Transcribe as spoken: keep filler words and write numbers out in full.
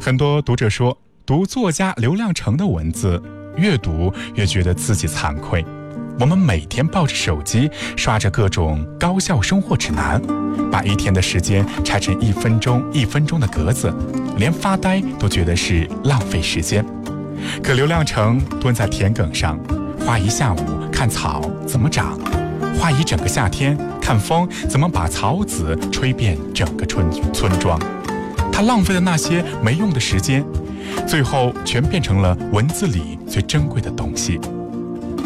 很多读者说，读作家刘亮程的文字，越读越觉得自己惭愧。我们每天抱着手机，刷着各种高效生活指南，把一天的时间拆成一分钟一分钟的格子，连发呆都觉得是浪费时间。可刘亮程蹲在田埂上，花一下午看草怎么长，花一整个夏天看风怎么把草籽吹遍整个村村庄。他浪费的那些没用的时间，最后全变成了文字里最珍贵的东西。